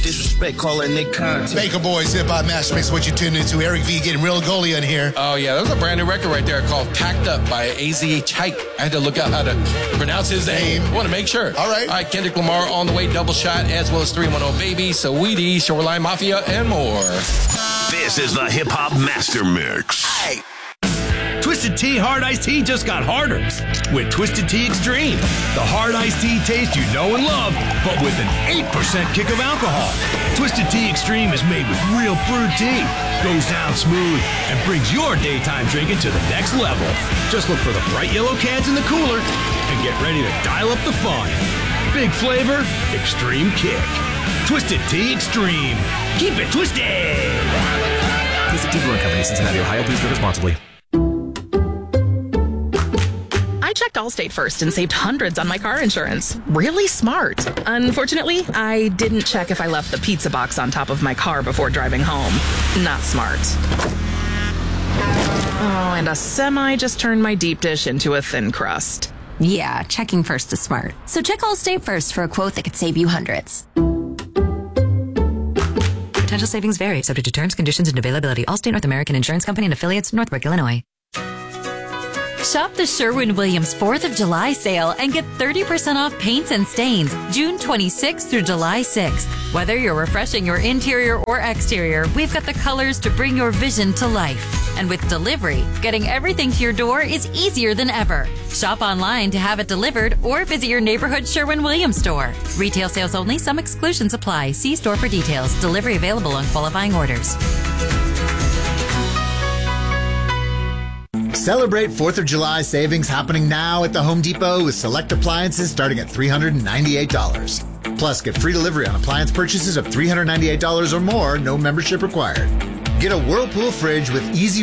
disrespect, calling it content. Baker Boys, Hip Hop Master Mix, what you tuned into. Eric V getting real goalie in here. Oh, yeah, that was a brand new record right there called Packed Up by AZH Hike. I had to look out how to pronounce his name. I want to make sure. All right. Kendrick Lamar on the way, Double Shot, as well as 310 Baby, Saweetie, Shoreline Mafia, and more. This is the Hip Hop Master Mix. Hey. Twisted Tea Hard Iced Tea just got harder with Twisted Tea Extreme. The hard iced tea taste you know and love, but with an 8% kick of alcohol. Twisted Tea Extreme is made with real brewed tea, goes down smooth, and brings your daytime drinking to the next level. Just look for the bright yellow cans in the cooler and get ready to dial up the fun. Big flavor, extreme kick. Twisted Tea Extreme. Keep it twisted. Twisted Tea Brewing Company, Cincinnati, Ohio. Please drink responsibly. I checked Allstate first and saved hundreds on my car insurance. Really smart. Unfortunately, I didn't check if I left the pizza box on top of my car before driving home. Not smart. Oh, and a semi just turned my deep dish into a thin crust. Yeah, checking first is smart. So check Allstate first for a quote that could save you hundreds. Potential savings vary, subject to terms, conditions, and availability. Allstate North American Insurance Company and affiliates, Northbrook, Illinois. Shop the Sherwin-Williams 4th of July sale and get 30% off paints and stains June 26th through July 6th. Whether you're refreshing your interior or exterior, we've got the colors to bring your vision to life. And with delivery, getting everything to your door is easier than ever. Shop online to have it delivered or visit your neighborhood Sherwin-Williams store. Retail sales only. Some exclusions apply. See store for details. Delivery available on qualifying orders. Celebrate 4th of July savings happening now at the Home Depot with select appliances starting at $398. Plus, get free delivery on appliance purchases of $398 or more, no membership required. Get a Whirlpool fridge with easy